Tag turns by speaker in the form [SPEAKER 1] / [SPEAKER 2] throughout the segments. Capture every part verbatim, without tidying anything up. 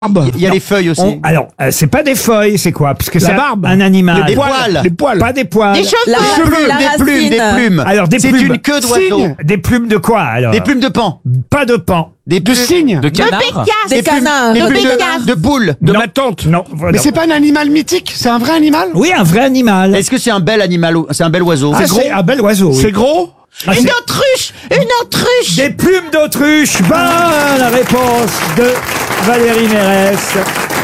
[SPEAKER 1] Il y a les feuilles aussi.
[SPEAKER 2] On- alors, euh, c'est pas des feuilles, c'est quoi? Puisque c'est un-
[SPEAKER 3] barbe.
[SPEAKER 2] un animal.
[SPEAKER 1] Des poils.
[SPEAKER 3] Les poils.
[SPEAKER 2] Pas des poils.
[SPEAKER 4] Des cheveux.
[SPEAKER 1] Des cheveux,
[SPEAKER 4] la
[SPEAKER 1] des plumes, des
[SPEAKER 4] racine.
[SPEAKER 1] plumes.
[SPEAKER 2] Alors, des
[SPEAKER 1] C'est
[SPEAKER 2] plumes.
[SPEAKER 1] une queue d'oiseau.
[SPEAKER 3] Cygne.
[SPEAKER 2] Des plumes de quoi, alors?
[SPEAKER 1] Des plumes de pan.
[SPEAKER 2] Pas de pan.
[SPEAKER 1] Des
[SPEAKER 3] De
[SPEAKER 1] plumes-
[SPEAKER 3] cygne.
[SPEAKER 5] De
[SPEAKER 4] De
[SPEAKER 5] canard.
[SPEAKER 4] Pécasse.
[SPEAKER 1] Des
[SPEAKER 4] Des
[SPEAKER 1] plumes,
[SPEAKER 4] canards.
[SPEAKER 1] des
[SPEAKER 4] De
[SPEAKER 1] plumes
[SPEAKER 4] Pécasse.
[SPEAKER 1] de, de boules.
[SPEAKER 3] De
[SPEAKER 2] Non.
[SPEAKER 3] ma tante.
[SPEAKER 2] Non, voilà.
[SPEAKER 3] Mais c'est pas un animal mythique, c'est un vrai animal.
[SPEAKER 2] Oui, un vrai animal.
[SPEAKER 1] Est-ce que c'est un bel animal ou- C'est un bel oiseau.
[SPEAKER 2] Ah,
[SPEAKER 3] c'est gros.
[SPEAKER 2] c'est un bel oiseau. oui.
[SPEAKER 3] C'est gros.
[SPEAKER 2] Ah,
[SPEAKER 4] Une
[SPEAKER 2] c'est-
[SPEAKER 4] autruche. Une autruche.
[SPEAKER 2] Des plumes d'autruche. Bonne réponse de Valérie Mérès.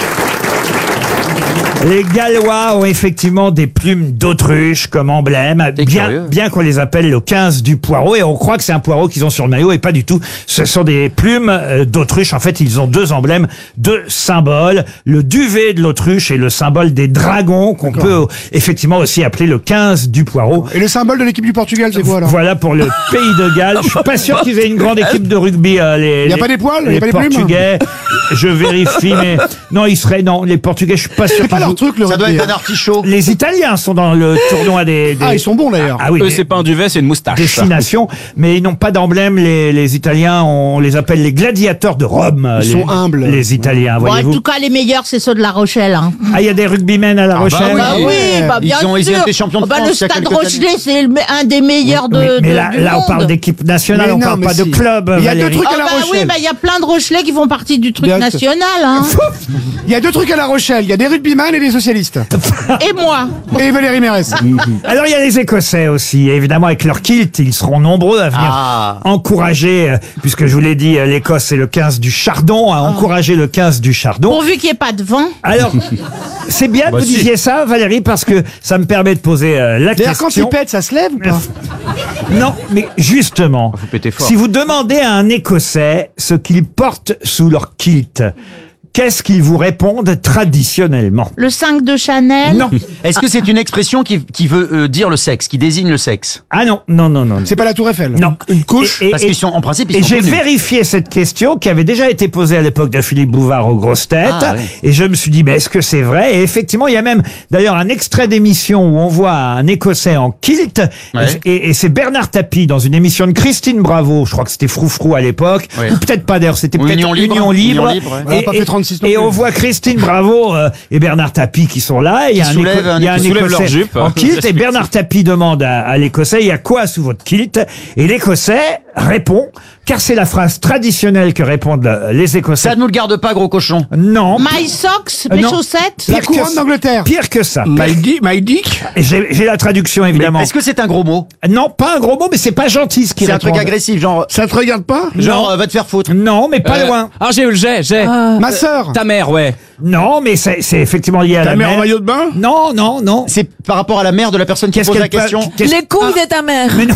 [SPEAKER 2] Les Gallois ont effectivement des plumes d'autruche comme emblème,
[SPEAKER 1] C'est
[SPEAKER 2] bien,
[SPEAKER 1] curieux.
[SPEAKER 2] bien qu'on les appelle le quinze du poireau, et on croit que c'est un poireau qu'ils ont sur le maillot, et pas du tout. Ce sont des plumes euh, d'autruche. En fait, ils ont deux emblèmes, deux symboles. Le duvet de l'autruche et le symbole des dragons, qu'on peut euh, effectivement aussi appeler le quinze du poireau.
[SPEAKER 3] Et le symbole de l'équipe du Portugal, c'est quoi alors?
[SPEAKER 2] Voilà pour le pays de Galles. Je suis pas sûr qu'ils aient une grande équipe de rugby. euh, les,
[SPEAKER 3] Y a
[SPEAKER 2] les-
[SPEAKER 3] pas des poils Y a
[SPEAKER 2] les
[SPEAKER 3] pas des plumes
[SPEAKER 2] Portugais. Je vérifie, mais non, ils seraient non. Les Portugais, je suis pas sûr.
[SPEAKER 3] C'est pas
[SPEAKER 2] qu'ils
[SPEAKER 3] leur
[SPEAKER 2] jouent.
[SPEAKER 3] truc, le
[SPEAKER 1] Ça doit
[SPEAKER 3] rugby,
[SPEAKER 1] être un
[SPEAKER 3] hein.
[SPEAKER 1] artichaut.
[SPEAKER 2] Les Italiens sont dans le tournoi des. des-
[SPEAKER 3] Ah, ils sont bons d'ailleurs.
[SPEAKER 2] Ah oui.
[SPEAKER 5] Eux,
[SPEAKER 2] des-
[SPEAKER 5] c'est pas un duvet, c'est une moustache.
[SPEAKER 2] Destination, mais ils n'ont pas d'emblème. Les, les Italiens, on les appelle les gladiateurs de Rome.
[SPEAKER 3] Ils
[SPEAKER 2] les,
[SPEAKER 3] sont humbles.
[SPEAKER 2] Les Italiens,
[SPEAKER 4] Bon, en
[SPEAKER 2] voyez-vous.
[SPEAKER 4] tout cas, les meilleurs, c'est ceux de La Rochelle. Hein.
[SPEAKER 2] Ah, il y a des rugbymen à La Rochelle.
[SPEAKER 1] oui.
[SPEAKER 4] Bah oui, bah
[SPEAKER 1] Ils
[SPEAKER 4] bien
[SPEAKER 1] ont- ils
[SPEAKER 4] sûr.
[SPEAKER 1] ont été champions de
[SPEAKER 4] Oh, bah,
[SPEAKER 1] France
[SPEAKER 4] le
[SPEAKER 1] il y a
[SPEAKER 4] Stade
[SPEAKER 1] quelques
[SPEAKER 4] Rochelet, c'est le- un des meilleurs de,
[SPEAKER 2] mais mais
[SPEAKER 4] de-
[SPEAKER 2] là,
[SPEAKER 4] du
[SPEAKER 2] là, on
[SPEAKER 4] monde.
[SPEAKER 2] parle d'équipe nationale,
[SPEAKER 3] Mais
[SPEAKER 2] on
[SPEAKER 3] non,
[SPEAKER 2] parle
[SPEAKER 3] mais
[SPEAKER 2] pas de
[SPEAKER 3] si.
[SPEAKER 2] club.
[SPEAKER 3] Il y a deux
[SPEAKER 2] Valérie.
[SPEAKER 3] trucs
[SPEAKER 4] Oh
[SPEAKER 3] à La
[SPEAKER 4] bah oui,
[SPEAKER 3] Rochelle.
[SPEAKER 4] bah il y a plein de Rochelais qui font partie du truc
[SPEAKER 3] Bien sûr.
[SPEAKER 4] national. Hein.
[SPEAKER 3] Il y a deux trucs à La Rochelle. Il y a des rugbyman et des socialistes.
[SPEAKER 4] Et moi.
[SPEAKER 3] Et Valérie Mérès.
[SPEAKER 2] Alors il y a les Écossais aussi, évidemment avec leur kilt, ils seront nombreux à venir
[SPEAKER 1] Ah.
[SPEAKER 2] encourager, euh, puisque je vous l'ai dit, euh, l'Écosse c'est le quinze du Chardon, à encourager le quinze du Chardon.
[SPEAKER 4] Pourvu qu'il n'y ait pas de vent.
[SPEAKER 2] Alors, c'est bien que
[SPEAKER 5] Bah
[SPEAKER 2] vous
[SPEAKER 5] si.
[SPEAKER 2] disiez ça, Valérie, parce que ça me permet de poser euh, la
[SPEAKER 3] D'ailleurs, quand il
[SPEAKER 2] question.
[SPEAKER 3] pète, ça se lève ou pas?
[SPEAKER 2] Non, mais justement,
[SPEAKER 1] Faut péter fort.
[SPEAKER 2] si vous demandez à un Écossais ce qu'ils portent sous leur kilt, qu'est-ce qu'ils vous répondent traditionnellement?
[SPEAKER 4] Le cinq de Chanel.
[SPEAKER 2] Non.
[SPEAKER 1] Est-ce que c'est une expression qui, qui veut euh, dire le sexe, qui désigne le sexe?
[SPEAKER 2] Ah non, non, non, non. non.
[SPEAKER 3] C'est pas la Tour Eiffel.
[SPEAKER 2] Non.
[SPEAKER 3] Une couche.
[SPEAKER 2] Et- et-
[SPEAKER 1] Parce qu'ils sont, en principe, ils
[SPEAKER 2] Et
[SPEAKER 1] sont
[SPEAKER 2] j'ai
[SPEAKER 1] connus.
[SPEAKER 2] vérifié cette question qui avait déjà été posée à l'époque de Philippe Bouvard aux grosses têtes.
[SPEAKER 1] Ah, oui.
[SPEAKER 2] Et je me suis dit, mais est-ce que c'est vrai? Et effectivement, il y a même d'ailleurs un extrait d'émission où on voit un Écossais en kilt.
[SPEAKER 1] Ouais.
[SPEAKER 2] Et, et c'est Bernard Tapie dans une émission de Christine Bravo. Je crois que c'était Froufrou à l'époque.
[SPEAKER 1] Ouais.
[SPEAKER 2] Ou peut-être pas d'ailleurs, c'était
[SPEAKER 1] Ou
[SPEAKER 2] peut-être
[SPEAKER 1] Union Libre.
[SPEAKER 2] Union Libre.
[SPEAKER 1] Union Libre, ouais.
[SPEAKER 3] On a pas fait trente-six non
[SPEAKER 2] et
[SPEAKER 3] plus.
[SPEAKER 2] on voit Christine Bravo euh, et Bernard Tapie qui sont là. Et il y a
[SPEAKER 1] Qui
[SPEAKER 2] un,
[SPEAKER 1] soulèvent
[SPEAKER 2] Éco-
[SPEAKER 1] un
[SPEAKER 2] il y a un
[SPEAKER 1] Écossais.
[SPEAKER 5] Soulèvent leur
[SPEAKER 2] Écossais
[SPEAKER 5] jupe.
[SPEAKER 2] en kilt. Et Bernard Tapie demande à, à l'Écossais, il y a quoi sous votre kilt? Et l'Écossais répond, car c'est la phrase traditionnelle que répondent euh, les Écossais.
[SPEAKER 1] Ça ne nous le garde pas, gros cochon.
[SPEAKER 2] Non.
[SPEAKER 4] My socks,
[SPEAKER 2] Euh,
[SPEAKER 4] mes
[SPEAKER 2] non.
[SPEAKER 4] chaussettes.
[SPEAKER 3] La
[SPEAKER 2] Pire que
[SPEAKER 3] couronne
[SPEAKER 2] ça.
[SPEAKER 3] d'Angleterre.
[SPEAKER 2] Pire que ça.
[SPEAKER 3] My dick. My dick.
[SPEAKER 2] Et J'ai j'ai la traduction évidemment.
[SPEAKER 1] Est-ce que c'est un gros mot?
[SPEAKER 2] Non, pas un gros mot, mais c'est pas gentil ce qui
[SPEAKER 1] C'est un truc agressif, genre,
[SPEAKER 3] Ça te regarde pas?
[SPEAKER 1] genre, euh, va te faire foutre.
[SPEAKER 2] Non, mais pas
[SPEAKER 5] Euh,
[SPEAKER 2] loin.
[SPEAKER 5] Ah, j'ai, j'ai, j'ai.
[SPEAKER 3] Ma sœur.
[SPEAKER 5] Ta mère, ouais.
[SPEAKER 2] Non, mais c'est c'est effectivement lié à
[SPEAKER 3] Ta
[SPEAKER 2] la
[SPEAKER 3] mère en
[SPEAKER 2] mer.
[SPEAKER 3] maillot de bain?
[SPEAKER 2] Non, non, non.
[SPEAKER 1] C'est par rapport à la mère de la personne qui
[SPEAKER 2] Qu'est-ce
[SPEAKER 1] pose la
[SPEAKER 2] qu'elle peut-
[SPEAKER 1] question.
[SPEAKER 2] qu'est-ce-
[SPEAKER 4] Les couilles de ta mère.
[SPEAKER 2] Mais non,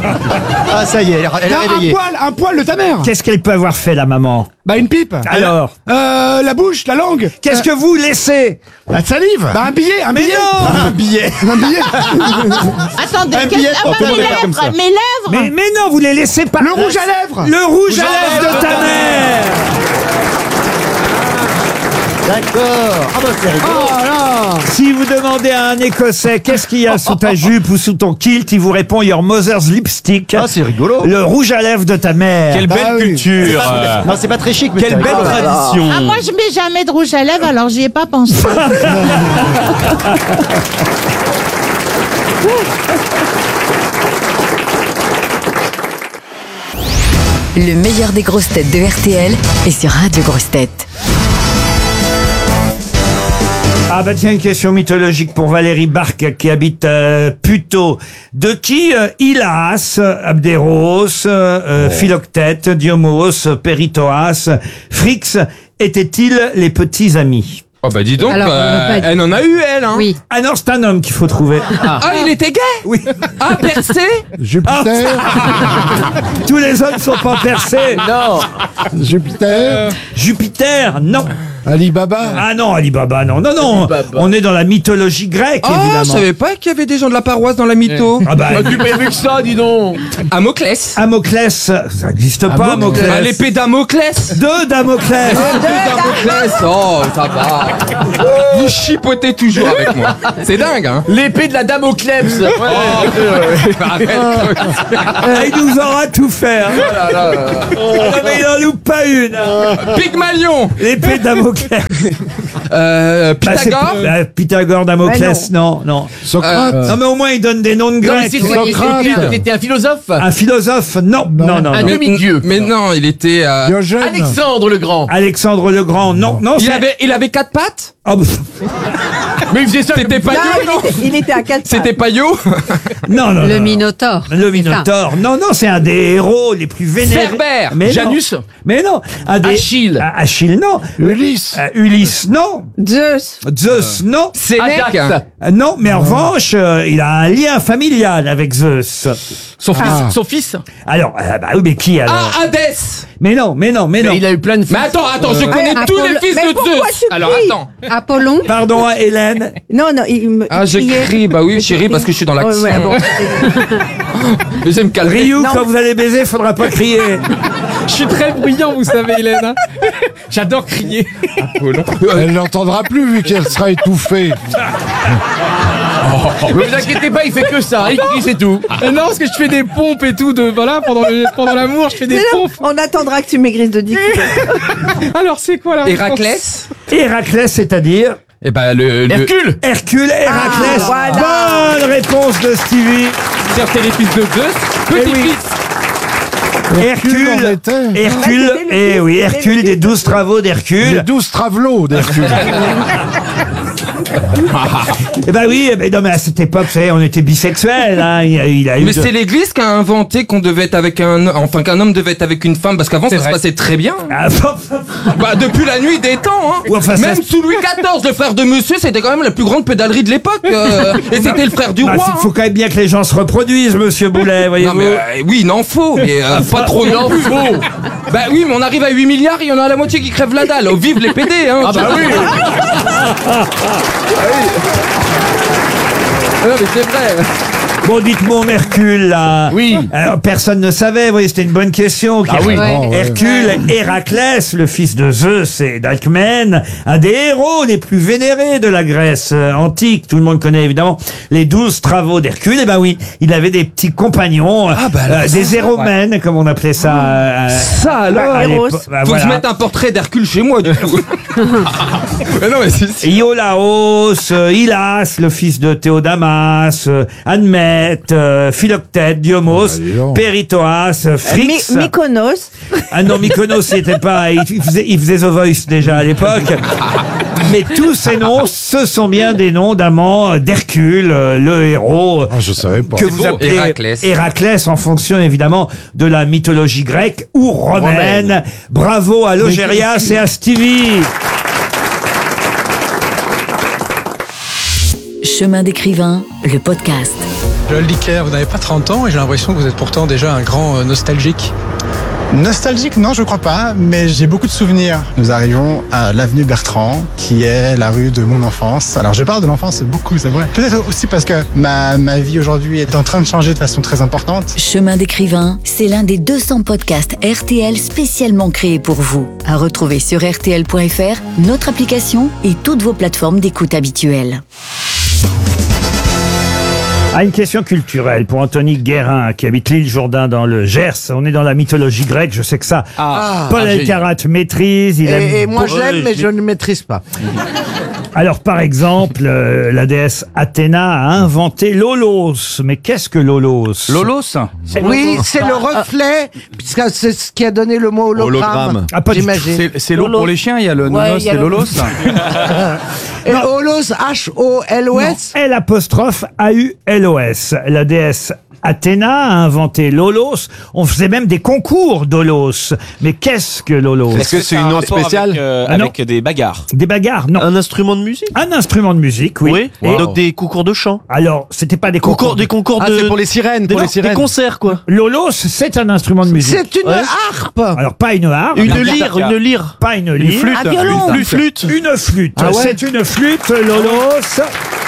[SPEAKER 1] Ah, ça y est, elle, elle a
[SPEAKER 3] Ah, un
[SPEAKER 1] réveillé.
[SPEAKER 3] poil, un poil de ta mère.
[SPEAKER 2] qu'est-ce qu'elle peut avoir fait la maman?
[SPEAKER 3] Bah une pipe.
[SPEAKER 2] Alors,
[SPEAKER 3] Euh, la bouche, la langue.
[SPEAKER 2] qu'est-ce que vous laissez?
[SPEAKER 3] La salive. Bah un billet, un
[SPEAKER 2] Mais
[SPEAKER 3] billet.
[SPEAKER 2] non.
[SPEAKER 1] Un billet.
[SPEAKER 3] Un billet.
[SPEAKER 4] Attendez,
[SPEAKER 1] Un
[SPEAKER 4] qu'est-ce-
[SPEAKER 1] billet,
[SPEAKER 4] ah, bah,
[SPEAKER 5] tout le monde
[SPEAKER 4] mes
[SPEAKER 5] est pas comme ça.
[SPEAKER 4] lèvres, mes lèvres.
[SPEAKER 2] Mais, mais non, vous les laissez pas.
[SPEAKER 3] Le rouge à lèvres.
[SPEAKER 2] Le rouge à lèvres de ta mère.
[SPEAKER 1] D'accord. Ah bah c'est rigolo.
[SPEAKER 3] Oh là.
[SPEAKER 2] Si vous demandez à un Écossais qu'est-ce qu'il y a sous ta jupe ou sous ton kilt, il vous répond Your mother's lipstick.
[SPEAKER 1] Ah, c'est rigolo.
[SPEAKER 2] Le rouge à lèvres de ta mère.
[SPEAKER 5] Quelle
[SPEAKER 3] Bah
[SPEAKER 5] belle
[SPEAKER 3] oui.
[SPEAKER 5] culture. euh,
[SPEAKER 1] Non, c'est pas très chic, mais
[SPEAKER 5] Quelle
[SPEAKER 1] c'est
[SPEAKER 5] belle
[SPEAKER 1] rigolo.
[SPEAKER 5] tradition.
[SPEAKER 4] Ah, moi, je mets jamais de rouge à lèvres, alors j'y ai pas pensé.
[SPEAKER 6] Le meilleur des grosses têtes de R T L est sur Radio Grosses Têtes.
[SPEAKER 2] Ah bah tiens, une question mythologique pour Valérie Barque qui habite euh, Puteaux. De qui euh, Hylas, Abderos, euh, euh, Philoctète, Diomos, Péritoas, Phrix étaient-ils les petits amis?
[SPEAKER 5] Oh bah dis donc,
[SPEAKER 7] Alors,
[SPEAKER 5] euh,
[SPEAKER 7] on va pas-
[SPEAKER 5] elle en a eu elle, hein.
[SPEAKER 7] Oui.
[SPEAKER 2] Ah non, c'est un homme qu'il faut trouver.
[SPEAKER 5] Ah, il était gay.
[SPEAKER 2] Oui.
[SPEAKER 5] Ah, percé.
[SPEAKER 3] Jupiter.
[SPEAKER 2] Tous les hommes sont pas percés.
[SPEAKER 5] Non.
[SPEAKER 3] Jupiter.
[SPEAKER 2] Jupiter, non.
[SPEAKER 3] Alibaba.
[SPEAKER 2] Ah non, Alibaba, non. Non, non. On est dans la mythologie grecque,
[SPEAKER 5] Oh, je
[SPEAKER 2] évidemment.
[SPEAKER 5] savais pas qu'il y avait des gens de la paroisse dans la mytho.
[SPEAKER 2] Ah bah,
[SPEAKER 5] tu payes avec ça, dis donc. Amoclès.
[SPEAKER 2] Damoclès, ça n'existe pas, Damoclès.
[SPEAKER 5] Ah, l'épée d'Amoclès.
[SPEAKER 2] De Damoclès.
[SPEAKER 5] L'épée d'Amoclès. Oh, ça va. Vous chipotez toujours avec moi. C'est dingue, hein.
[SPEAKER 8] L'épée de la dame au Klebs.
[SPEAKER 2] Ah, il nous aura tout fait. Hein. Non, mais il en loupe pas une.
[SPEAKER 5] Pygmalion.
[SPEAKER 2] L'épée de Damoclès. Damoclès.
[SPEAKER 5] Euh,
[SPEAKER 2] Bah, c'est-
[SPEAKER 5] Pythagore.
[SPEAKER 2] euh, Pythagore, Damoclès, non, non.
[SPEAKER 7] Socrate.
[SPEAKER 2] Non, mais au moins, il donne des noms de
[SPEAKER 1] Non, mais
[SPEAKER 2] Grecs.
[SPEAKER 1] c'était-
[SPEAKER 7] Socrate.
[SPEAKER 1] c'était c'était un philosophe.
[SPEAKER 2] Un philosophe, non, non, non.
[SPEAKER 1] Un
[SPEAKER 2] non.
[SPEAKER 1] demi-dieu.
[SPEAKER 5] Mais non, il était. euh,
[SPEAKER 7] Diogène.
[SPEAKER 1] Alexandre le Grand.
[SPEAKER 2] Alexandre le Grand, non, non.
[SPEAKER 5] Il
[SPEAKER 2] c'est-
[SPEAKER 5] avait, il avait quatre pattes.
[SPEAKER 2] Oh, pff,
[SPEAKER 1] Mais il faisait ça.
[SPEAKER 5] C'était Payot, non
[SPEAKER 8] Il était à quatre
[SPEAKER 5] C'était Payot.
[SPEAKER 2] non, non,
[SPEAKER 6] Le
[SPEAKER 2] non.
[SPEAKER 6] Minotaure.
[SPEAKER 2] Le Minotaure. Non, non, c'est un des héros les plus vénérés.
[SPEAKER 5] Cerbère.
[SPEAKER 2] Mais non.
[SPEAKER 1] Janus.
[SPEAKER 2] Mais non. Un des...
[SPEAKER 1] Achille.
[SPEAKER 2] Ah, Achille, non.
[SPEAKER 7] Ulysse.
[SPEAKER 2] Euh, Ulysse, non.
[SPEAKER 8] Zeus.
[SPEAKER 2] Zeus, non.
[SPEAKER 5] Sénèque.
[SPEAKER 1] Ajax.
[SPEAKER 2] Euh, non, mais en revanche, euh, il a un lien familial avec Zeus.
[SPEAKER 1] Son fils.
[SPEAKER 7] Ah.
[SPEAKER 1] Son fils.
[SPEAKER 2] Alors, euh, bah oui, mais qui alors
[SPEAKER 5] Ah, Hadès.
[SPEAKER 2] Mais non, mais non, mais non.
[SPEAKER 1] Mais il a eu plein de fils.
[SPEAKER 5] Mais attends, attends, je connais
[SPEAKER 8] Ouais,
[SPEAKER 5] tous les
[SPEAKER 8] Apollo-
[SPEAKER 5] fils
[SPEAKER 8] Mais
[SPEAKER 5] de
[SPEAKER 8] pourquoi
[SPEAKER 5] Zeus.
[SPEAKER 8] tu
[SPEAKER 5] Alors
[SPEAKER 8] cries
[SPEAKER 5] attends.
[SPEAKER 6] Apollon.
[SPEAKER 2] Pardon, hein, Hélène.
[SPEAKER 8] Non, non, il me.
[SPEAKER 5] Ah, je
[SPEAKER 8] criait.
[SPEAKER 5] crie. Bah oui, chérie, parce que je suis dans l'action.
[SPEAKER 8] Ouais, ouais, bon.
[SPEAKER 5] Mais j'aime calmer.
[SPEAKER 2] Ryu,
[SPEAKER 8] Non.
[SPEAKER 2] quand vous allez baiser, faudra pas crier.
[SPEAKER 9] Je suis très bruyant, vous savez, Hélène. hein. J'adore crier.
[SPEAKER 7] Elle l'entendra plus vu qu'elle sera étouffée.
[SPEAKER 1] Ne vous inquiétez pas, il fait que ça. Il crie, c'est tout.
[SPEAKER 9] Mais non, parce que je fais des pompes et tout. De, voilà, pendant, le- pendant l'amour, je fais des
[SPEAKER 8] Mais non,
[SPEAKER 9] pompes.
[SPEAKER 8] on attendra que tu maigrisses de dix kilos.
[SPEAKER 9] Alors, c'est quoi la réponse?
[SPEAKER 5] Héraclès.
[SPEAKER 2] Héraclès, c'est-à-dire
[SPEAKER 5] Eh ben, le. le-
[SPEAKER 1] Hercule.
[SPEAKER 2] Hercule, Héraclès.
[SPEAKER 8] Ah, voilà.
[SPEAKER 2] Bonne réponse de Stevie.
[SPEAKER 5] C'est les fils de Zeus. Petit-fils.
[SPEAKER 2] Hercule,
[SPEAKER 7] en était.
[SPEAKER 2] Hercule,
[SPEAKER 8] Ouais, c'était le
[SPEAKER 2] eh
[SPEAKER 8] fils-
[SPEAKER 2] oui,
[SPEAKER 8] c'était le
[SPEAKER 2] Hercule
[SPEAKER 8] fils
[SPEAKER 2] des
[SPEAKER 8] de-
[SPEAKER 2] douze travaux
[SPEAKER 7] Les
[SPEAKER 2] d'Hercule.
[SPEAKER 7] douze travelots d'Hercule.
[SPEAKER 2] Eh ben oui, eh ben non, mais à cette époque, vous savez, on était bisexuels, hein. Il, a- il a eu
[SPEAKER 5] Mais
[SPEAKER 2] de-
[SPEAKER 5] c'est l'Église qui a inventé qu'on devait être avec un, enfin qu'un homme devait être avec une femme, parce qu'avant ça
[SPEAKER 9] vrai.
[SPEAKER 5] se passait très bien.
[SPEAKER 2] Ah,
[SPEAKER 5] Bah depuis la nuit des temps, hein.
[SPEAKER 2] Ouais, enfin, ça
[SPEAKER 5] Même
[SPEAKER 2] se-
[SPEAKER 5] sous Louis quatorze, le frère de Monsieur, c'était quand même la plus grande pédalerie de l'époque. euh, et c'était le frère du
[SPEAKER 2] bah,
[SPEAKER 5] roi.
[SPEAKER 2] il faut quand même bien que les gens se reproduisent, monsieur Boulet,
[SPEAKER 5] hein.
[SPEAKER 2] voyez-vous.
[SPEAKER 5] Non mais euh, oui, il en faut, mais euh, pas trop non plus. Bah oui, mais on arrive à huit milliards, il y en a la moitié qui crèvent la dalle. Oh, vive les P D, hein. Ah bah oui. Non mais c'est vrai.
[SPEAKER 2] Bon, dites-moi, Hercule, là.
[SPEAKER 1] Oui.
[SPEAKER 2] Alors, personne ne savait, vous voyez, c'était une bonne question.
[SPEAKER 1] Ah oui.
[SPEAKER 6] Ouais.
[SPEAKER 7] Oh, ouais.
[SPEAKER 2] Hercule, Héraclès, le fils de Zeus et d'Alcmène, un des héros les plus vénérés de la Grèce euh, antique. Tout le monde connaît évidemment les douze travaux d'Hercule. Et ben oui, il avait des petits compagnons,
[SPEAKER 5] Ah bah alors,
[SPEAKER 2] euh,
[SPEAKER 5] ça,
[SPEAKER 2] des héromènes, comme on appelait ça. euh,
[SPEAKER 5] Ça
[SPEAKER 2] à
[SPEAKER 5] alors.
[SPEAKER 8] Héros.
[SPEAKER 2] l'époque. Bah,
[SPEAKER 5] Faut que je
[SPEAKER 2] voilà.
[SPEAKER 5] mette un portrait d'Hercule chez moi du coup. Mais non mais c'est si.
[SPEAKER 2] Iolaos, euh, Hylas, le fils de Théodamas, euh, Admète, euh, Philoctète, Diomos,
[SPEAKER 7] Ah, dis donc.
[SPEAKER 2] Péritoas, euh, Phrix.
[SPEAKER 8] My- Mykonos.
[SPEAKER 2] Ah non, Mykonos, il était pas, il il faisait, il faisait The Voice déjà à l'époque. Mais tous ces noms, ce sont bien des noms d'amants d'Hercule, euh, le héros
[SPEAKER 7] Ah, je savais pas.
[SPEAKER 2] que vous
[SPEAKER 5] beau.
[SPEAKER 2] appelez
[SPEAKER 5] Héraclès.
[SPEAKER 2] Héraclès en fonction évidemment de la mythologie grecque ou romaine. Bravo à Logérias et à Stevie.
[SPEAKER 6] Chemin d'écrivain, le podcast.
[SPEAKER 9] Joël Dicker, vous n'avez pas trente ans et j'ai l'impression que vous êtes pourtant déjà un grand euh, nostalgique.
[SPEAKER 10] Nostalgique, non, je crois pas, mais j'ai beaucoup de souvenirs. Nous arrivons à l'avenue Bertrand, qui est la rue de mon enfance. Alors, je parle de l'enfance beaucoup, c'est vrai. Peut-être aussi parce que ma, ma vie aujourd'hui est en train de changer de façon très importante.
[SPEAKER 6] Chemin d'écrivain, c'est l'un des deux cents podcasts R T L spécialement créés pour vous. À retrouver sur R T L point F R, notre application et toutes vos plateformes d'écoute habituelles.
[SPEAKER 2] Ah, une question culturelle pour Anthony Guérin qui habite l'île Jourdain dans le Gers. On est dans la mythologie grecque, je sais que ça,
[SPEAKER 1] Ah,
[SPEAKER 2] Paul
[SPEAKER 1] ah, j'ai-
[SPEAKER 2] Elkarat maîtrise. Il aime
[SPEAKER 11] Et, et moi
[SPEAKER 2] beaucoup-
[SPEAKER 11] j'aime, mais je ne maîtrise pas.
[SPEAKER 2] Alors par exemple, euh, la déesse Athéna a inventé l'holos. Mais qu'est-ce que l'holos?
[SPEAKER 1] Lolos.
[SPEAKER 11] Oui, c'est le reflet, puisque c'est ce qui a donné le mot hologramme.
[SPEAKER 2] Ah, pas du tout.
[SPEAKER 11] J'imagine.
[SPEAKER 9] C'est l'eau pour les chiens, il y a le
[SPEAKER 8] Ouais,
[SPEAKER 9] nonos
[SPEAKER 8] il y a
[SPEAKER 9] et
[SPEAKER 8] le-
[SPEAKER 9] lolos.
[SPEAKER 11] Et holos, H O L O S.
[SPEAKER 2] L apostrophe A U L O S. La déesse Athéna a inventé l'holos. On faisait même des concours d'holos. Mais qu'est-ce que l'holos?
[SPEAKER 12] Est-ce que c'est une autre spéciale avec, euh,
[SPEAKER 2] Ah, non.
[SPEAKER 12] avec des bagarres?
[SPEAKER 2] Des bagarres, non.
[SPEAKER 12] Un instrument de musique?
[SPEAKER 2] Un instrument de musique, oui.
[SPEAKER 12] Oui.
[SPEAKER 2] Et
[SPEAKER 12] Donc des concours de chant.
[SPEAKER 2] alors, c'était pas des concours.
[SPEAKER 12] Concours, des concours
[SPEAKER 11] Ah,
[SPEAKER 12] de.
[SPEAKER 11] c'est pour les sirènes,
[SPEAKER 12] des,
[SPEAKER 11] pour les
[SPEAKER 12] des
[SPEAKER 11] sirènes.
[SPEAKER 12] concerts quoi.
[SPEAKER 2] L'holos, c'est un instrument de musique.
[SPEAKER 11] C'est une
[SPEAKER 12] Ouais.
[SPEAKER 11] harpe.
[SPEAKER 2] Alors, pas une harpe.
[SPEAKER 12] Une
[SPEAKER 2] non,
[SPEAKER 12] lyre, une lyre.
[SPEAKER 2] Pas une lyre.
[SPEAKER 12] flûte.
[SPEAKER 8] Un violon.
[SPEAKER 12] Une flûte.
[SPEAKER 2] Une flûte.
[SPEAKER 11] Ah ouais.
[SPEAKER 2] C'est une flûte, l'holos.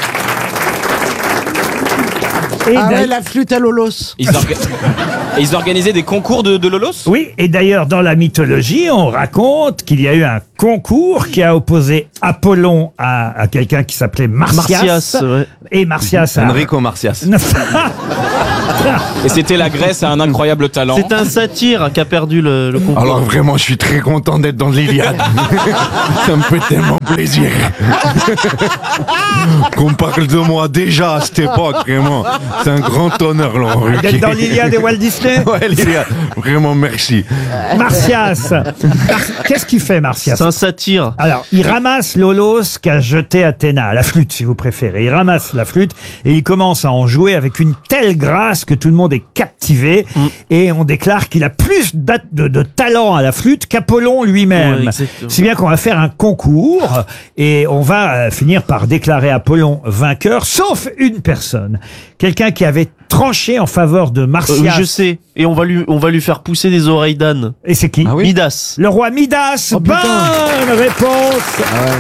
[SPEAKER 2] Et
[SPEAKER 11] Ah
[SPEAKER 2] d'ailleurs-
[SPEAKER 11] ouais, la flûte à l'holos.
[SPEAKER 12] Ils, orga- Et ils organisaient des concours de, de lolos?
[SPEAKER 2] Oui, et d'ailleurs, dans la mythologie, on raconte qu'il y a eu un concours qui a opposé Apollon à, à quelqu'un qui s'appelait Martias.
[SPEAKER 12] Martias, ouais.
[SPEAKER 2] Et Martias a...
[SPEAKER 13] Enrico Martias.
[SPEAKER 12] Et c'était la Grèce à un incroyable talent.
[SPEAKER 13] C'est un satyre qui a perdu le, le concours.
[SPEAKER 7] Alors vraiment, je suis très content d'être dans l'Iliade. Ça me fait tellement plaisir. Qu'on parle de moi déjà à cette époque, vraiment. C'est un grand honneur, Laurent Ruquier.
[SPEAKER 2] D'être dans l'Iliade et Walt Disney.
[SPEAKER 7] Ouais, l'Iliade. Vraiment, merci.
[SPEAKER 2] Martias. Mar- Qu'est-ce qu'il fait, Martias?
[SPEAKER 13] C'est un satyre.
[SPEAKER 2] Alors, il ramasse l'holos qu'a jeté Athéna, la flûte si vous préférez. Il ramasse la flûte et il commence à en jouer avec une telle grâce que tout le monde est captivé. Mm. Et on déclare qu'il a plus de, de, de talent à la flûte qu'Apollon lui-même.
[SPEAKER 13] Ouais,
[SPEAKER 2] si bien qu'on va faire un concours et on va euh, finir par déclarer Apollon vainqueur, sauf une personne. Quelqu'un qui avait tranché en faveur de Martias.
[SPEAKER 13] Euh, oui, je sais. Et on va lui, on va lui faire pousser des oreilles d'âne.
[SPEAKER 2] Et c'est qui?
[SPEAKER 13] Ah oui Midas.
[SPEAKER 2] Le roi Midas.
[SPEAKER 13] Oh,
[SPEAKER 2] Bonne réponse.
[SPEAKER 13] Ah ouais.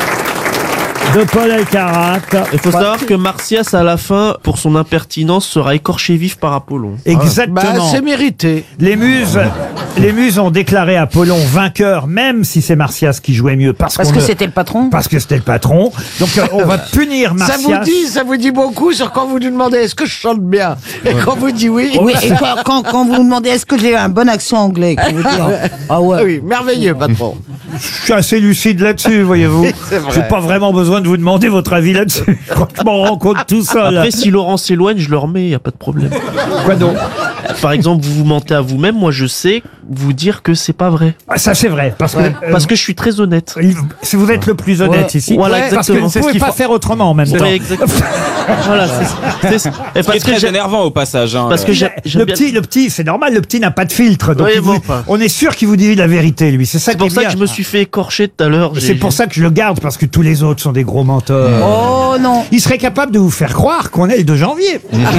[SPEAKER 2] De Paul Alcarat.
[SPEAKER 13] Il faut savoir que Martias, à la fin, pour son impertinence, sera écorché vif par Apollon.
[SPEAKER 2] Exactement.
[SPEAKER 11] Bah, c'est mérité.
[SPEAKER 2] Les muses, les muses ont déclaré Apollon vainqueur, même si c'est Martias qui jouait mieux. Parce,
[SPEAKER 4] Parce
[SPEAKER 2] qu'on
[SPEAKER 4] que
[SPEAKER 2] ne-
[SPEAKER 4] c'était le patron.
[SPEAKER 2] Parce que c'était le patron. Donc euh, on va punir
[SPEAKER 11] Ça
[SPEAKER 2] Martias.
[SPEAKER 11] vous dit, ça vous dit beaucoup sur quand vous lui demandez est-ce que je chante bien et quand vous dites oui.
[SPEAKER 4] Oui, et quand, quand, quand vous me demandez est-ce que j'ai un bon accent anglais, quand vous dites, ah ouais.
[SPEAKER 11] Oui, merveilleux, patron.
[SPEAKER 2] Je suis assez lucide là-dessus, voyez-vous.
[SPEAKER 11] C'est vrai.
[SPEAKER 2] J'ai pas vraiment besoin de vous demander votre avis là-dessus. Quand je m'en rends compte tout seul.
[SPEAKER 13] Après, si Laurent s'éloigne, je le remets, y a pas de problème.
[SPEAKER 2] Quoi donc?
[SPEAKER 13] Par exemple, vous vous mentez à vous-même, moi je sais vous dire que c'est pas vrai.
[SPEAKER 2] Ah, ça c'est vrai, parce
[SPEAKER 13] Ouais.
[SPEAKER 2] que euh,
[SPEAKER 13] Parce que je suis très honnête.
[SPEAKER 2] si vous êtes le plus honnête
[SPEAKER 13] Ouais.
[SPEAKER 2] ici,
[SPEAKER 13] Voilà,
[SPEAKER 2] parce que
[SPEAKER 13] exactement.
[SPEAKER 2] vous
[SPEAKER 13] C'est ce
[SPEAKER 2] pouvez
[SPEAKER 13] qu'il
[SPEAKER 2] pas
[SPEAKER 13] faut.
[SPEAKER 2] faire autrement en même
[SPEAKER 13] Ouais,
[SPEAKER 2] temps.
[SPEAKER 13] exactement. Voilà, c'est- c'est- et
[SPEAKER 12] Ce qui est
[SPEAKER 13] parce que
[SPEAKER 12] très
[SPEAKER 13] j'ai-
[SPEAKER 12] énervant au passage. Hein,
[SPEAKER 13] parce que
[SPEAKER 12] euh.
[SPEAKER 13] j'ai- j'aime
[SPEAKER 2] Le
[SPEAKER 13] bien-
[SPEAKER 2] petit, le petit, c'est normal, le petit n'a pas de filtre, donc
[SPEAKER 13] Oui,
[SPEAKER 2] il
[SPEAKER 13] bon,
[SPEAKER 2] vous-
[SPEAKER 13] enfin.
[SPEAKER 2] on est sûr qu'il vous dit la vérité, lui. C'est ça
[SPEAKER 13] C'est
[SPEAKER 2] qui est
[SPEAKER 13] pour ça
[SPEAKER 2] bien.
[SPEAKER 13] que je me suis fait écorcher tout à l'heure.
[SPEAKER 2] C'est
[SPEAKER 13] j'ai-
[SPEAKER 2] pour ça que je le garde, parce que tous les autres sont des gros menteurs.
[SPEAKER 4] Oh non.
[SPEAKER 2] Il serait capable de vous faire croire qu'on est le deux janvier.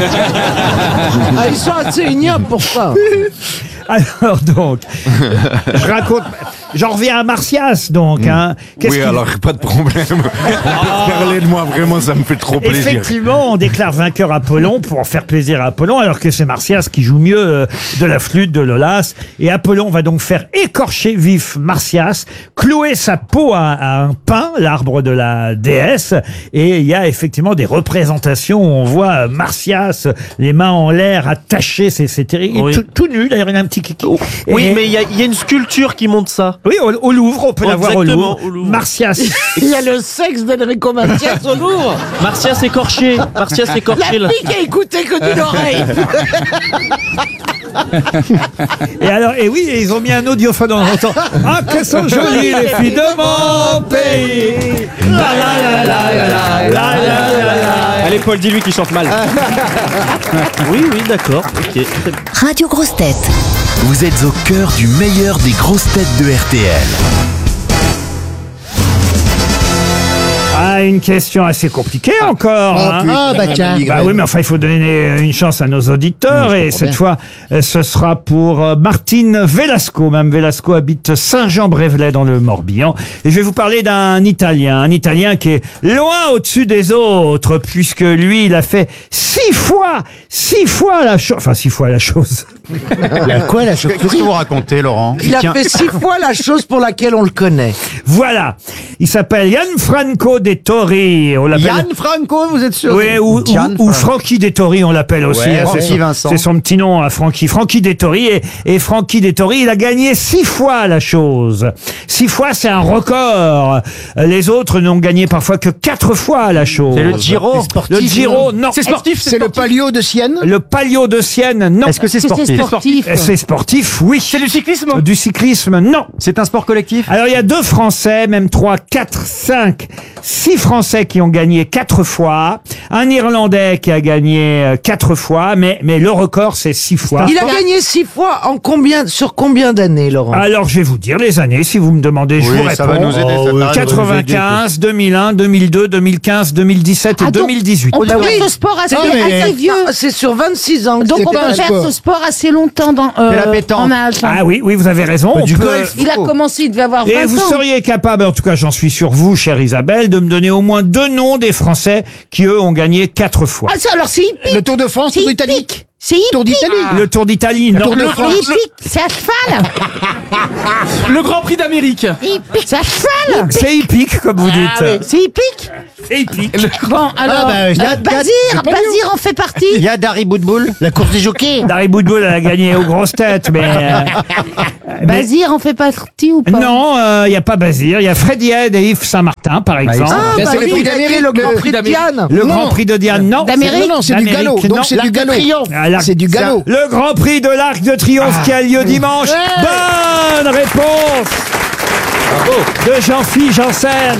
[SPEAKER 11] Ah, ils sont assez ignobles pour ça.
[SPEAKER 2] Alors donc, je raconte, j'en reviens à Martias donc. Hein. Qu'est-ce
[SPEAKER 7] Oui,
[SPEAKER 2] qu'il-
[SPEAKER 7] alors pas de problème. Parlez de moi, vraiment, ça me fait trop plaisir.
[SPEAKER 2] Effectivement, on déclare vainqueur Apollon pour en faire plaisir à Apollon, alors que c'est Martias qui joue mieux euh, de la flûte, de l'olas. Et Apollon va donc faire écorcher vif Martias, clouer sa peau à, à un pin, l'arbre de la déesse. Et il y a effectivement des représentations où on voit euh, Martias, les mains en l'air, attaché, c'est c'est terrible.
[SPEAKER 13] Oui.
[SPEAKER 2] Tout, tout nu, d'ailleurs, il a un petit kiki.
[SPEAKER 13] Oui,
[SPEAKER 2] Et-
[SPEAKER 13] mais il y, a- il y a une sculpture qui montre ça.
[SPEAKER 2] Oui, au, au Louvre, on peut la voir au
[SPEAKER 13] Exactement,
[SPEAKER 2] Louvre.
[SPEAKER 13] au Louvre.
[SPEAKER 2] Martias.
[SPEAKER 11] Il y a le sexe d'Enrico Martias au Louvre.
[SPEAKER 13] Martias écorché. Martias écorché
[SPEAKER 11] La
[SPEAKER 13] là.
[SPEAKER 11] fille qui a écouté que d'une oreille.
[SPEAKER 2] Et alors, et oui, et ils ont mis un audiophone en entend. Ah, qu'elles sont jolies les filles de mon pays. La, la, la, la, la, la, la, la, la.
[SPEAKER 12] Allez, Paul, dis-lui qu'il chante mal.
[SPEAKER 13] Oui, oui, d'accord. Ok.
[SPEAKER 6] Radio Grosses Têtes.
[SPEAKER 14] Vous êtes au cœur du meilleur des grosses têtes de R T L.
[SPEAKER 2] Ah, une question assez compliquée encore.
[SPEAKER 11] Ah,
[SPEAKER 2] hein.
[SPEAKER 11] putain, Ah, bah tiens.
[SPEAKER 2] Bah oui, mais enfin, il faut donner une chance à nos auditeurs.
[SPEAKER 11] Mmh, je
[SPEAKER 2] et
[SPEAKER 11] comprends
[SPEAKER 2] cette
[SPEAKER 11] bien.
[SPEAKER 2] fois, euh, ce sera pour euh, Martine Velasco. Mme Velasco habite Saint-Jean-Brévelay dans le Morbihan. Et je vais vous parler d'un Italien. Un Italien qui est loin au-dessus des autres, puisque lui, il a fait six fois, six fois la chose. Enfin, six fois la chose.
[SPEAKER 11] Quoi la chose?
[SPEAKER 7] Qu'est-ce que vous racontez, Laurent?
[SPEAKER 11] Il a fait six fois la chose pour laquelle on le connaît.
[SPEAKER 2] Voilà. Il s'appelle Gianfranco Dettori. On l'appelle.
[SPEAKER 11] Yann Franco, vous êtes sûr?
[SPEAKER 2] Oui, ou, ou,
[SPEAKER 11] Gian
[SPEAKER 2] ou
[SPEAKER 11] Franco.
[SPEAKER 2] Frankie Dettori, on l'appelle aussi.
[SPEAKER 11] Ouais,
[SPEAKER 2] hein, c'est
[SPEAKER 11] Francky
[SPEAKER 2] son-
[SPEAKER 11] Vincent.
[SPEAKER 2] C'est son petit nom à Frankie. Frankie Dettori. Et, et Frankie Dettori, il a gagné six fois la chose. Six fois, c'est un record. Euh, Les autres n'ont gagné parfois que quatre fois la chose.
[SPEAKER 11] C'est le Giro.
[SPEAKER 2] Le Giro, non.
[SPEAKER 11] C'est sportif, c'est le palio de Sienne.
[SPEAKER 2] Le Palio de Sienne, non.
[SPEAKER 11] Est-ce que c'est sportif?
[SPEAKER 4] C'est sportif.
[SPEAKER 2] Euh, C'est sportif, oui.
[SPEAKER 11] C'est du cyclisme.
[SPEAKER 2] Du cyclisme, non.
[SPEAKER 11] C'est un sport collectif.
[SPEAKER 2] Alors il y a deux Français, même trois, quatre, cinq, six Français qui ont gagné quatre fois, un Irlandais qui a gagné euh, quatre fois, mais mais le record c'est six fois.
[SPEAKER 11] Il a gagné six fois en combien, sur combien d'années, Laurent?
[SPEAKER 2] Alors je vais vous dire les années si vous me demandez, je
[SPEAKER 7] Oui,
[SPEAKER 2] vous
[SPEAKER 7] ça
[SPEAKER 2] réponds.
[SPEAKER 7] va nous aider, ça va nous
[SPEAKER 2] quatre-vingt-quinze, deux mille un, deux mille deux, deux mille quinze, deux mille dix-sept et
[SPEAKER 4] Ah, donc,
[SPEAKER 2] deux mille dix-huit.
[SPEAKER 4] On peut
[SPEAKER 11] bah oui.
[SPEAKER 4] faire ce sport assez,
[SPEAKER 11] Ah, mais-
[SPEAKER 4] assez vieux.
[SPEAKER 11] Ah, c'est sur vingt-six ans. que
[SPEAKER 4] Donc
[SPEAKER 11] c'est
[SPEAKER 4] on
[SPEAKER 11] pas
[SPEAKER 4] peut
[SPEAKER 11] un
[SPEAKER 4] faire
[SPEAKER 11] sport.
[SPEAKER 4] ce sport assez longtemps dans, euh,
[SPEAKER 11] C'est la pétanque.
[SPEAKER 4] en âge.
[SPEAKER 2] Ah oui, oui, vous avez raison. on
[SPEAKER 11] du
[SPEAKER 2] peut-
[SPEAKER 11] golf.
[SPEAKER 4] Il a commencé, il devait avoir vingt
[SPEAKER 2] Et vous
[SPEAKER 4] ans.
[SPEAKER 2] seriez capable, en tout cas j'en suis sûr vous, chère Isabelle, de me donner au moins deux noms des Français qui eux ont gagné quatre fois.
[SPEAKER 4] Ah ça, alors c'est hippique.
[SPEAKER 11] Le Tour de France,
[SPEAKER 4] C'est
[SPEAKER 11] Tour Italie.
[SPEAKER 4] hippique. C'est
[SPEAKER 3] Tour
[SPEAKER 4] hippique.
[SPEAKER 3] d'Italie.
[SPEAKER 2] Le Tour d'Italie, non.
[SPEAKER 3] Tour de
[SPEAKER 2] Le-
[SPEAKER 3] France.
[SPEAKER 4] C'est hippique. C'est à cheval.
[SPEAKER 5] Le Grand Prix d'Amérique.
[SPEAKER 4] Hippique. C'est à cheval.
[SPEAKER 2] C'est hippique, comme vous dites.
[SPEAKER 4] C'est hippique.
[SPEAKER 2] C'est hippique.
[SPEAKER 4] Bon, alors,
[SPEAKER 11] bah,
[SPEAKER 4] euh,
[SPEAKER 11] y a-
[SPEAKER 4] Bazir, Bazir en fait partie.
[SPEAKER 11] Il y a Dari Boudboul, la course des jockeys.
[SPEAKER 2] Dari Boudboul a gagné aux grosses têtes, mais... euh, mais-
[SPEAKER 4] Bazir en fait partie ou pas?
[SPEAKER 2] non, il n'y a pas Bazir. Il y a Freddy Head et Yves Saint-Martin, par exemple.
[SPEAKER 4] Ah,
[SPEAKER 3] Ben,
[SPEAKER 4] bah
[SPEAKER 3] c'est le
[SPEAKER 4] oui.
[SPEAKER 3] prix d'Amérique.
[SPEAKER 11] le Grand
[SPEAKER 3] le-
[SPEAKER 11] Prix de Diane.
[SPEAKER 2] Le
[SPEAKER 3] Non.
[SPEAKER 2] Grand Prix de Diane, non.
[SPEAKER 4] D'Amérique.
[SPEAKER 3] Non, non, c'est du
[SPEAKER 2] D'Amérique,
[SPEAKER 3] galop.
[SPEAKER 2] non.
[SPEAKER 3] Donc c'est du
[SPEAKER 11] L'Arc de
[SPEAKER 3] galop.
[SPEAKER 11] Triomphe.
[SPEAKER 2] Ah, l'Arc-
[SPEAKER 3] C'est du galop.
[SPEAKER 2] Le Grand Prix de l'Arc de Triomphe qui a lieu dimanche. Bonne réponse de Jean-Philippe Janssen.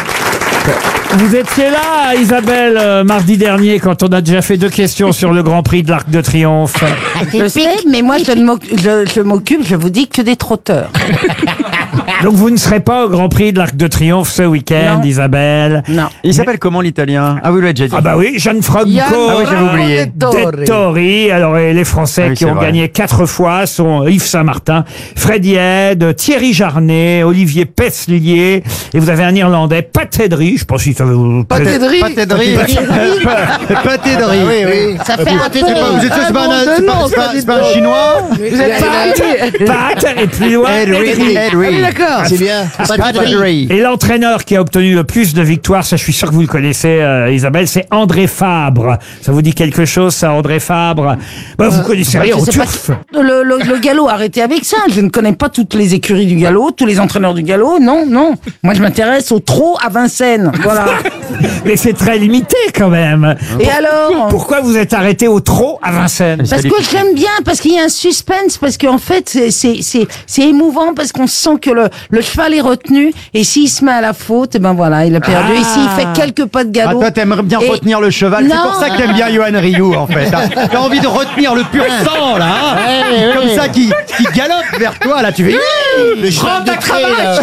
[SPEAKER 2] Vous étiez là, Isabelle, euh, mardi dernier, quand on a déjà fait deux questions sur le Grand Prix de l'Arc de Triomphe.
[SPEAKER 4] Je sais, mais moi je ne m'oc- je, je m'occupe, je vous dis que des trotteurs.
[SPEAKER 2] Donc vous ne serez pas au Grand Prix de l'Arc de Triomphe ce week-end,
[SPEAKER 4] Non.
[SPEAKER 2] Isabelle.
[SPEAKER 4] Non.
[SPEAKER 1] Il s'appelle comment l'italien? Ah, vous l'avez déjà dit.
[SPEAKER 2] Ah bah oui, Gianfranco
[SPEAKER 1] Ah oui, j'avais oublié.
[SPEAKER 2] Dettori. Alors et les Français
[SPEAKER 1] Ah oui,
[SPEAKER 2] qui
[SPEAKER 1] c'est
[SPEAKER 2] ont
[SPEAKER 1] vrai.
[SPEAKER 2] gagné quatre fois sont Yves Saint-Martin, Freddy Head, Thierry Jarnet, Olivier Peslier, et vous avez un Irlandais, Patedry, je pense qu'il savait vous...
[SPEAKER 11] Patedry. Patedry. Patedry. Oui, oui.
[SPEAKER 4] Ça fait un peu.
[SPEAKER 11] Vous êtes sûr, c'est pas un- c'est pas- c'est pas- c'est pas un chinois?
[SPEAKER 4] Vous êtes
[SPEAKER 2] Pat, Pat, et plus loin.
[SPEAKER 11] Edry. Edry.
[SPEAKER 3] D'accord. C'est bien.
[SPEAKER 11] Patedry.
[SPEAKER 2] Et l'entraîneur qui a obtenu le plus de victoires, ça je suis sûr que vous le connaissez, euh, Isabelle, c'est André Fabre. Ça vous dit quelque chose, ça, André Fabre? Bah, vous connaissez rien
[SPEAKER 4] Je
[SPEAKER 2] au
[SPEAKER 4] sais pas
[SPEAKER 2] turf.
[SPEAKER 4] Le, le, le galop, arrêtez avec ça. Je ne connais pas toutes les écuries du galop, tous les entraîneurs du galop. Non, non. Moi, je m'intéresse au trot à Vincennes. Voilà.
[SPEAKER 2] Mais c'est très limité quand même.
[SPEAKER 4] Et alors?
[SPEAKER 2] Pourquoi vous êtes arrêté au trot à Vincennes?
[SPEAKER 4] Parce que j'aime bien, parce qu'il y a un suspense, parce qu'en fait, c'est- c'est c'est- c'est émouvant, parce qu'on sent que le, le cheval est retenu, et s'il se met à la faute, et ben voilà, il a perdu.
[SPEAKER 2] Ah.
[SPEAKER 4] Et s'il fait quelques pas de
[SPEAKER 1] Ah,
[SPEAKER 4] galop...
[SPEAKER 1] toi, t'aimerais bien
[SPEAKER 4] Et-
[SPEAKER 1] retenir le cheval. C'est
[SPEAKER 4] Non.
[SPEAKER 1] pour ça que t'aimes bien Johan Rioux, en fait. T'as t'as envie de retenir le pur sang, là. hein. Comme ça, qui, qui galope vers toi, là. Tu fais. Le cheval de trait, là.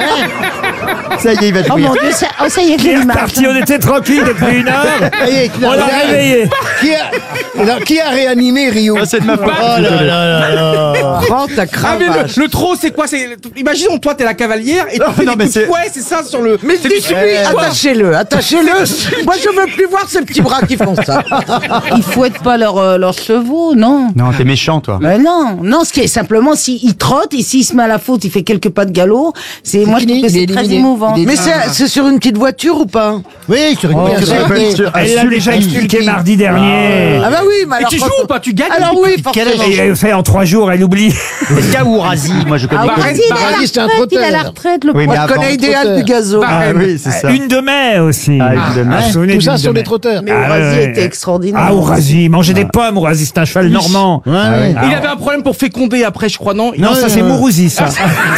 [SPEAKER 1] Ça y est, il va te
[SPEAKER 4] Oh
[SPEAKER 1] jouir.
[SPEAKER 4] mon Dieu, ça, oh, ça y est,
[SPEAKER 2] Il
[SPEAKER 4] j'ai
[SPEAKER 2] est
[SPEAKER 4] l'image.
[SPEAKER 2] reparti, on était tranquille depuis une heure.
[SPEAKER 3] Ça y est,
[SPEAKER 2] On l'a réveillé.
[SPEAKER 3] Qui a, alors, qui a réanimé Rio?
[SPEAKER 1] Ah, c'est de ma faute.
[SPEAKER 11] Oh là là là là. Prends ta
[SPEAKER 5] Ah mais
[SPEAKER 11] cravache.
[SPEAKER 5] le, le trot c'est quoi? C'est imaginons toi t'es la cavalière et tu
[SPEAKER 1] Non,
[SPEAKER 5] fais
[SPEAKER 1] non,
[SPEAKER 5] des
[SPEAKER 1] mais
[SPEAKER 5] coups de
[SPEAKER 1] c'est-
[SPEAKER 5] fouet, c'est ça sur le.
[SPEAKER 11] Mais
[SPEAKER 5] c'est
[SPEAKER 11] dis-lui, attachez-le, attachez-le. Moi, je veux plus voir ces petits bras qui font ça.
[SPEAKER 4] Ils fouettent pas leurs euh, leurs chevaux, non?
[SPEAKER 1] Non, t'es méchant, toi.
[SPEAKER 4] Mais non, non, ce qui est simplement, s'il trotte et s'il se met à la faute, il fait quelques pas de galop, c'est, moi je trouve que c'est très émouvant.
[SPEAKER 11] Mais c'est c'est sur une petite voiture ou pas?
[SPEAKER 3] Oui, sur une voiture.
[SPEAKER 2] Elle l'a déjà expliqué mardi dernier.
[SPEAKER 11] Ah bah oui, mais
[SPEAKER 5] Et
[SPEAKER 11] alors...
[SPEAKER 5] tu
[SPEAKER 11] quand-
[SPEAKER 5] joues ou pas? Tu gagnes?
[SPEAKER 11] Alors oui, forcément.
[SPEAKER 2] Et elle fait en trois jours, elle oublie.
[SPEAKER 1] Kaourazi, moi je connais.
[SPEAKER 4] Ah
[SPEAKER 5] Bah,
[SPEAKER 4] oui,
[SPEAKER 5] arrête,
[SPEAKER 4] il est
[SPEAKER 5] bah,
[SPEAKER 4] à la
[SPEAKER 3] arrête, c'est un
[SPEAKER 4] retraite, il est à la
[SPEAKER 3] trotteur.
[SPEAKER 4] retraite, le
[SPEAKER 1] Oui,
[SPEAKER 4] pauvre.
[SPEAKER 1] mais
[SPEAKER 11] Je
[SPEAKER 1] avant,
[SPEAKER 11] connais idéal du gazo.
[SPEAKER 5] Bah,
[SPEAKER 1] Ah oui, c'est ça.
[SPEAKER 2] Une de mai aussi.
[SPEAKER 1] Ah, une de mai.
[SPEAKER 2] Vous vous souvenez
[SPEAKER 3] Tout
[SPEAKER 2] d'une
[SPEAKER 3] ça
[SPEAKER 2] de
[SPEAKER 3] sur
[SPEAKER 2] mai
[SPEAKER 3] les trotteurs.
[SPEAKER 4] Mais
[SPEAKER 2] Ah,
[SPEAKER 4] Ourasi
[SPEAKER 2] ouais,
[SPEAKER 4] était
[SPEAKER 2] ouais.
[SPEAKER 4] extraordinaire.
[SPEAKER 2] Ah, Ourasi, manger des pommes, Ourasi, c'est un cheval normand.
[SPEAKER 3] Ouais, ouais.
[SPEAKER 5] Il avait un problème pour féconder après, je crois, non?
[SPEAKER 2] Non, ça c'est Mourouzi, ça.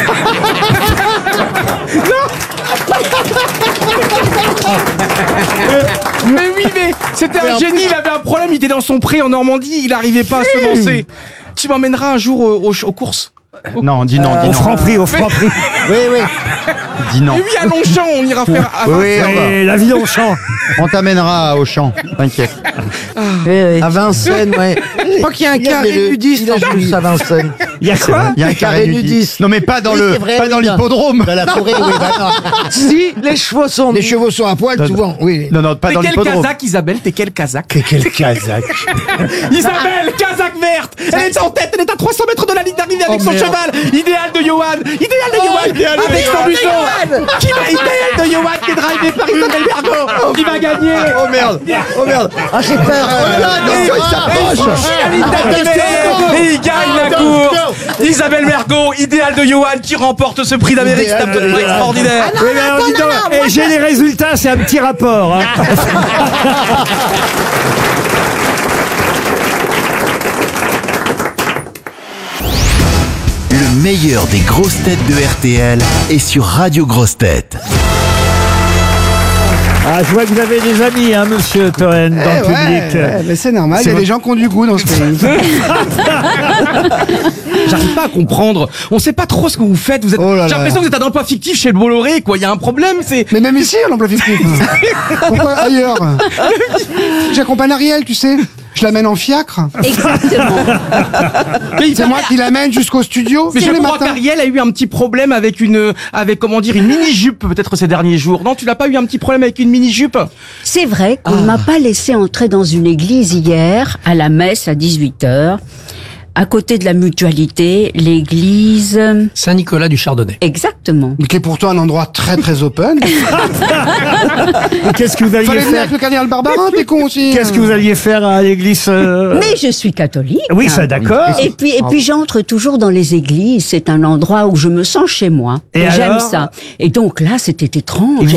[SPEAKER 5] Mais oui, mais c'était un génie, il avait un problème, il était dans son pré en Normandie, il arrivait pas à se lancer. Tu m'emmèneras un jour aux, aux- aux courses.
[SPEAKER 1] Non, dis non, dis
[SPEAKER 2] Au
[SPEAKER 1] non.
[SPEAKER 2] Franprix, au Franprix.
[SPEAKER 3] Oui, oui.
[SPEAKER 1] Dis non.
[SPEAKER 5] Mais oui, à Longchamp, on ira faire. à
[SPEAKER 1] Oui, oui,
[SPEAKER 5] Vincennes.
[SPEAKER 1] on va.
[SPEAKER 2] Et la ville au champ.
[SPEAKER 1] On t'amènera au champ, t'inquiète.
[SPEAKER 11] À Vincennes, ouais. Je crois qu'il y a un carré
[SPEAKER 3] le-
[SPEAKER 11] nudiste en plus à Vincennes.
[SPEAKER 2] Il y a quoi?
[SPEAKER 1] Il y a un carré nudiste. Non, mais pas dans
[SPEAKER 11] Oui,
[SPEAKER 1] le,
[SPEAKER 11] c'est vrai,
[SPEAKER 1] pas dans
[SPEAKER 11] oui, dans-
[SPEAKER 1] l'hippodrome.
[SPEAKER 3] Dans la forêt, oui, bah non.
[SPEAKER 11] Si, les chevaux sont...
[SPEAKER 3] Les chevaux sont à poil, souvent, oui.
[SPEAKER 1] Non, non, pas
[SPEAKER 5] T'es
[SPEAKER 1] dans
[SPEAKER 5] quel
[SPEAKER 1] l'hippodrome.
[SPEAKER 5] Kazakh, Isabelle? T'es quel Kazakh?
[SPEAKER 3] Quel Kazakh.
[SPEAKER 5] Isabelle, Kazakh verte! Elle est en tête, elle est à trois cents mètres de la ligne d'arrivée avec
[SPEAKER 3] Oh,
[SPEAKER 5] son
[SPEAKER 3] merde.
[SPEAKER 5] cheval! Idéal de Johan! Idéal de Johan! Avec son buisson! Qui va idéal de Johan qui est drivé par Isabelle Bergo! Qui va gagner!
[SPEAKER 1] Oh merde, oh merde.
[SPEAKER 11] Ah, j'ai peur.
[SPEAKER 1] Oh là, attention, il s'approche.
[SPEAKER 5] La ligne d'arrivée! Et il gagne la course! Isabelle Mergo, idéal de Johan qui remporte ce prix d'Amérique, c'est absolument extraordinaire!
[SPEAKER 2] Oui, mais alors, dis donc, et j'ai les résultats, c'est un petit rapport. hein.
[SPEAKER 14] Le meilleur des grosses têtes de R T L est sur Radio Grosses Têtes.
[SPEAKER 2] Ah, je vois que vous avez des amis, hein, monsieur Toen, dans
[SPEAKER 3] Eh
[SPEAKER 2] le
[SPEAKER 3] ouais,
[SPEAKER 2] public.
[SPEAKER 3] ouais, mais c'est normal, il y
[SPEAKER 2] C'est
[SPEAKER 3] a
[SPEAKER 2] votre-
[SPEAKER 3] des gens qui ont du goût dans ce pays.
[SPEAKER 5] J'arrive pas à comprendre. On sait pas trop ce que vous faites. Vous êtes.
[SPEAKER 3] Oh là
[SPEAKER 5] J'ai
[SPEAKER 3] là.
[SPEAKER 5] l'impression que vous êtes un emploi fictif chez le Bolloré, quoi. Il y a un problème, c'est.
[SPEAKER 3] Mais même ici, l'emploi fictif. Pourquoi ailleurs? J'accompagne Ariel, tu sais. Je l'amène en fiacre.
[SPEAKER 15] Exactement.
[SPEAKER 3] C'est moi qui l'amène jusqu'au studio.
[SPEAKER 15] Mais
[SPEAKER 3] tous
[SPEAKER 15] je
[SPEAKER 3] les
[SPEAKER 15] crois
[SPEAKER 3] matins.
[SPEAKER 15] qu'Ariel a eu un petit problème avec une, avec comment dire, une mini-jupe peut-être ces derniers jours. Non, tu n'as pas eu un petit problème avec une mini-jupe?
[SPEAKER 16] C'est vrai qu'on ne m'a pas laissé entrer dans une église hier, à la messe à dix-huit heures. À côté de la mutualité, l'église...
[SPEAKER 9] Saint-Nicolas du Chardonnay.
[SPEAKER 16] Exactement.
[SPEAKER 3] Qui est pourtant un endroit très très open.
[SPEAKER 2] Qu'est-ce que vous alliez
[SPEAKER 3] Fallait venir
[SPEAKER 2] faire
[SPEAKER 3] avec le cardinal Barbarin, t'es con aussi.
[SPEAKER 2] Qu'est-ce que vous alliez faire à l'église euh,
[SPEAKER 16] Mais je suis catholique.
[SPEAKER 2] Oui, ça, d'accord.
[SPEAKER 16] Et puis, et puis j'entre toujours dans les églises. C'est un endroit où je me sens chez moi.
[SPEAKER 2] Et
[SPEAKER 16] J'aime
[SPEAKER 2] alors
[SPEAKER 16] ça. Et donc là, c'était étrange.
[SPEAKER 2] Il vous